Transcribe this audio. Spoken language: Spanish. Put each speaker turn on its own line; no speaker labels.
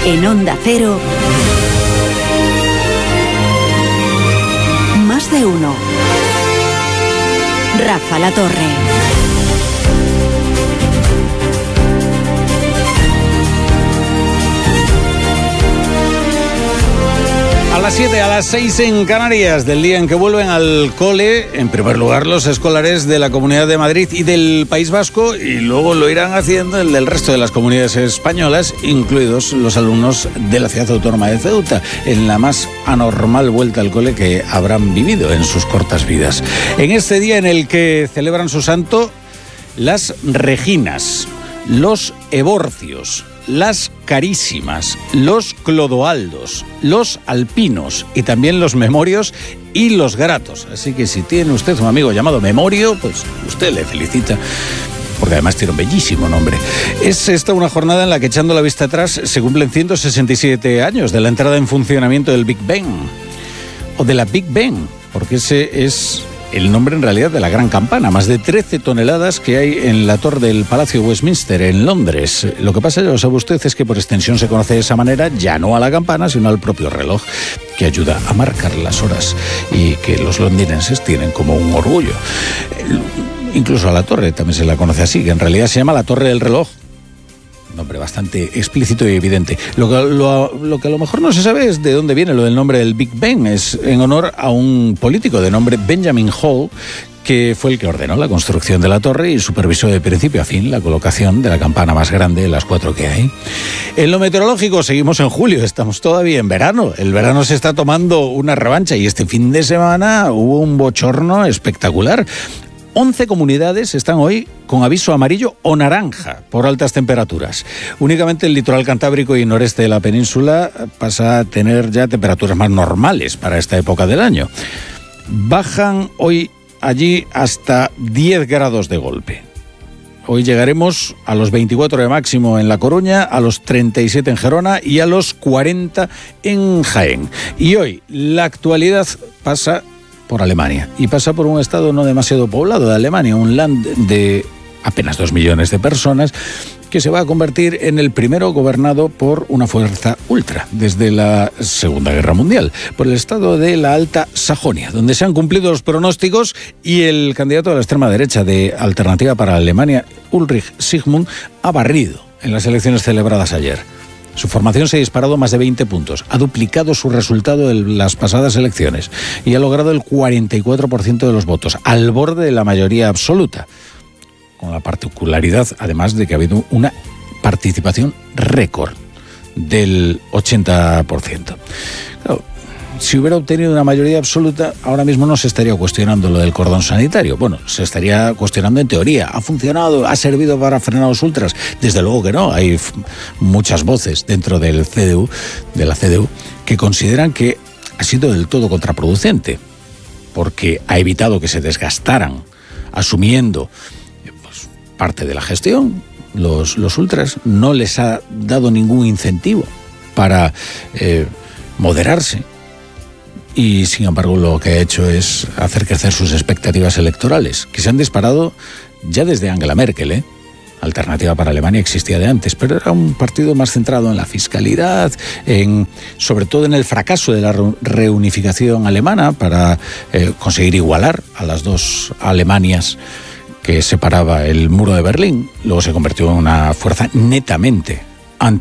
En Onda Cero, Más de Uno. Rafa La Torre.
A las 7, a las 6 en Canarias, del día en que vuelven al cole, en primer lugar los escolares de la Comunidad de Madrid y del País Vasco, y luego lo irán haciendo el del resto de las comunidades españolas, incluidos los alumnos de la Ciudad Autónoma de Ceuta, en la más anormal vuelta al cole que habrán vivido en sus cortas vidas. En este día en el que celebran su santo las Reginas, los Evorcios, las Carísimas, los Clodoaldos, los Alpinos y también los Memorios y los Gratos. Así que si tiene usted un amigo llamado Memorio, pues usted le felicita, porque además tiene un bellísimo nombre. Es esta una jornada en la que, echando la vista atrás, se cumplen 167 años de la entrada en funcionamiento del Big Ben, o de la Big Ben, porque ese es el nombre en realidad de la Gran Campana, más de 13 toneladas que hay en la torre del Palacio Westminster en Londres. Lo que pasa, ya lo sabe usted, es que por extensión se conoce de esa manera ya no a la campana, sino al propio reloj, que ayuda a marcar las horas y que los londinenses tienen como un orgullo. Incluso a la torre también se la conoce así, que en realidad se llama la Torre del Reloj. Nombre bastante explícito y evidente. Lo que a lo mejor no se sabe es de dónde viene lo del nombre del Big Ben. Es en honor a un político de nombre Benjamin Hall, que fue el que ordenó la construcción de la torre y supervisó de principio a fin la colocación de la campana más grande de las 4 que hay. En lo meteorológico seguimos en julio, estamos todavía en verano. El verano se está tomando una revancha y este fin de semana hubo un bochorno espectacular. 11 comunidades están hoy con aviso amarillo o naranja por altas temperaturas. Únicamente el litoral cantábrico y noreste de la península pasa a tener ya temperaturas más normales para esta época del año. Bajan hoy allí hasta 10 grados de golpe. Hoy llegaremos a los 24 de máximo en La Coruña, a los 37 en Gerona y a los 40 en Jaén. Y hoy la actualidad pasa por Alemania, y pasa por un estado no demasiado poblado de Alemania, un land de apenas 2 millones de personas, que se va a convertir en el primero gobernado por una fuerza ultra desde la Segunda Guerra Mundial, por el estado de la Alta Sajonia, donde se han cumplido los pronósticos y el candidato de la extrema derecha de Alternativa para Alemania, Ulrich Sigmund, ha barrido en las elecciones celebradas ayer. Su formación se ha disparado más de 20 puntos, ha duplicado su resultado en las pasadas elecciones y ha logrado el 44% de los votos, al borde de la mayoría absoluta, con la particularidad, además, de que ha habido una participación récord del 80%. Claro, si hubiera obtenido una mayoría absoluta, ahora mismo no se estaría cuestionando lo del cordón sanitario. Bueno, se estaría cuestionando en teoría. ¿Ha funcionado? ¿Ha servido para frenar a los ultras? Desde luego que no. Hay muchas voces dentro del CDU, de la CDU, que consideran que ha sido del todo contraproducente, porque ha evitado que se desgastaran asumiendo parte de la gestión. Los ultras no les ha dado ningún incentivo para moderarse. Y, sin embargo, lo que ha hecho es hacer crecer sus expectativas electorales, que se han disparado ya desde Angela Merkel, Alternativa para Alemania existía de antes, pero era un partido más centrado en la fiscalidad, sobre todo en el fracaso de la reunificación alemana para conseguir igualar a las dos Alemanias que separaba el muro de Berlín. Luego se convirtió en una fuerza netamente